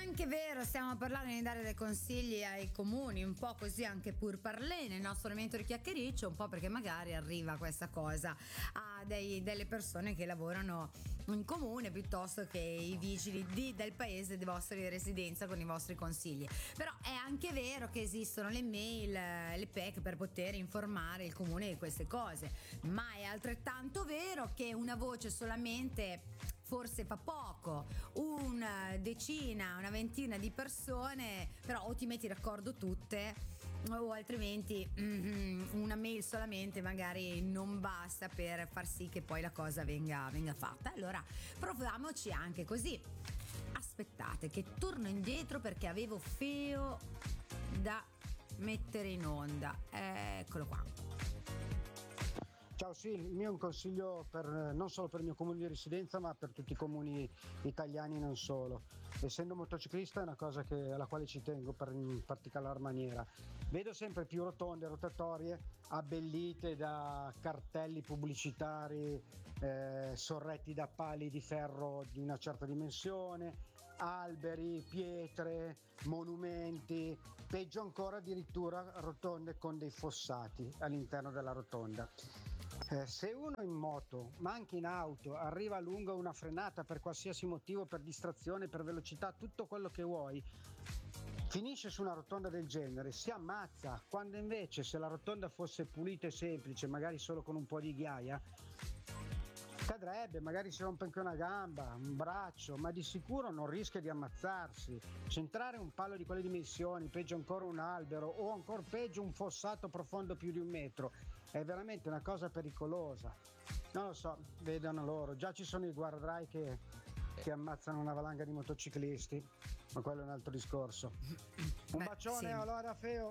anche vero, stiamo parlando di dare dei consigli ai comuni, un po' così anche pur parlé nel nostro elemento di chiacchiericcio, un po' perché magari arriva questa cosa a delle persone che lavorano in comune piuttosto che i vigili del paese di vostra residenza con i vostri consigli. Però è anche vero che esistono le mail, le PEC per poter informare il comune di queste cose, ma è altrettanto vero che una voce solamente forse fa poco, una decina, una ventina di persone, però o ti metti d'accordo tutte o altrimenti una mail solamente magari non basta per far sì che poi la cosa venga fatta. Allora proviamoci anche così. Aspettate che torno indietro perché avevo Feo da mettere in onda. Eccolo qua. Ciao, sì, il mio è un consiglio non solo per il mio comune di residenza ma per tutti i comuni italiani, non solo. Essendo motociclista è una cosa alla quale ci tengo in particolar maniera. Vedo sempre più rotonde rotatorie abbellite da cartelli pubblicitari sorretti da pali di ferro di una certa dimensione, alberi, pietre, monumenti, peggio ancora addirittura rotonde con dei fossati all'interno della rotonda. Se uno in moto, ma anche in auto, arriva lungo una frenata per qualsiasi motivo, per distrazione, per velocità, tutto quello che vuoi, finisce su una rotonda del genere, si ammazza, quando invece se la rotonda fosse pulita e semplice, magari solo con un po' di ghiaia, cadrebbe, magari si rompe anche una gamba, un braccio, ma di sicuro non rischia di ammazzarsi. Centrare un palo di quelle dimensioni, peggio ancora un albero o ancora peggio un fossato profondo più di 1 metro, è veramente una cosa pericolosa. Non lo so, vedano loro, già ci sono i guardrai che ammazzano una valanga di motociclisti, ma quello è un altro discorso. Un bacione, sì. Allora Feo.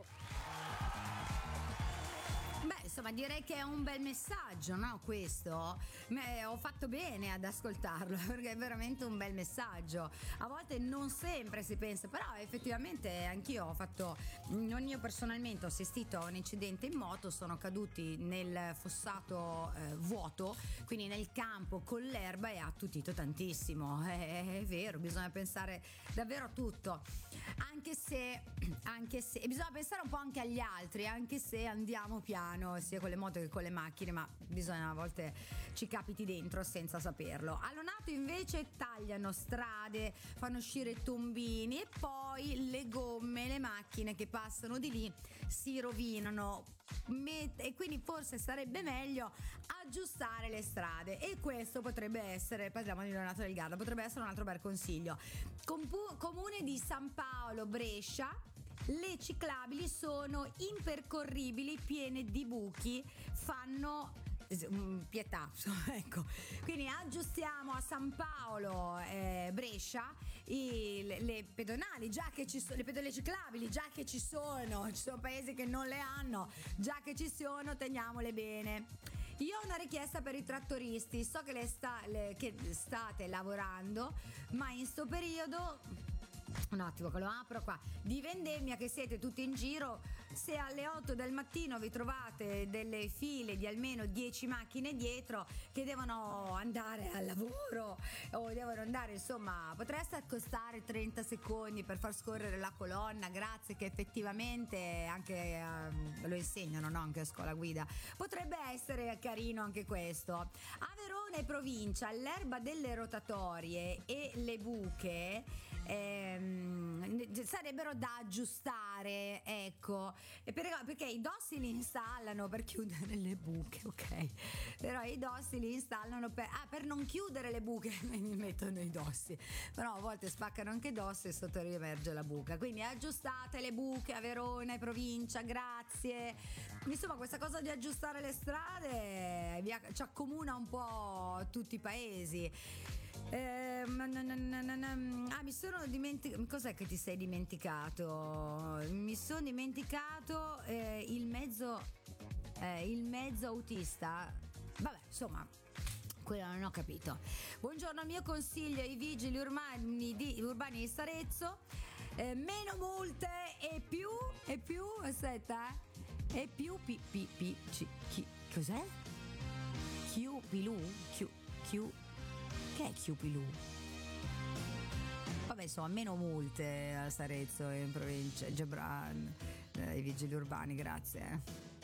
Insomma, direi che è un bel messaggio, no? Questo ho fatto bene ad ascoltarlo perché è veramente un bel messaggio. A volte non sempre si pensa, però effettivamente anch'io non io personalmente ho assistito a un incidente in moto, sono caduti nel fossato vuoto, quindi nel campo con l'erba, e ha attutito tantissimo. È vero, bisogna pensare davvero a tutto, anche se bisogna pensare un po' anche agli altri, anche se andiamo piano sia con le moto che con le macchine, ma bisogna, a volte ci capiti dentro senza saperlo. A Lonato invece tagliano strade, fanno uscire tombini e poi le gomme, le macchine che passano di lì si rovinano, e quindi forse sarebbe meglio aggiustare le strade, e questo potrebbe essere, parliamo di Lonato del Garda, potrebbe essere un altro bel consiglio. Comune di San Paolo, Brescia, le ciclabili sono impercorribili, piene di buchi, fanno pietà, ecco. Quindi aggiustiamo a San Paolo, Brescia, le pedonali, già che ci sono, le ciclabili, già che ci sono paesi che non le hanno, già che ci sono, teniamole bene. Io ho una richiesta per i trattoristi, so che che state lavorando, ma in sto periodo, un attimo che lo apro qua, di vendemmia, che siete tutti in giro, se alle 8 del mattino vi trovate delle file di almeno 10 macchine dietro che devono andare al lavoro o devono andare, insomma, potreste accostare 30 secondi per far scorrere la colonna, grazie, che effettivamente anche lo insegnano, no? Anche a scuola guida potrebbe essere carino anche questo. A Verona e provincia l'erba delle rotatorie e le buche sarebbero da aggiustare, ecco, perché i dossi li installano per chiudere le buche, ok, però i dossi li installano per non chiudere le buche mi mettono i dossi, però a volte spaccano anche i dossi e sotto riemerge la buca, quindi aggiustate le buche a Verona e provincia, grazie. Insomma, questa cosa di aggiustare le strade ci accomuna un po' tutti i paesi. Mi sono dimenticato. Cos'è che ti sei dimenticato? Mi sono dimenticato il mezzo autista. Vabbè, insomma, quello non ho capito. Buongiorno, mio consiglio ai vigili urbani di Sarezzo: meno multe e più aspetta, e più cos'è? Che è Chiupilù? Vabbè, insomma meno multe a Sarezzo e in provincia, Gebran, i vigili urbani, grazie.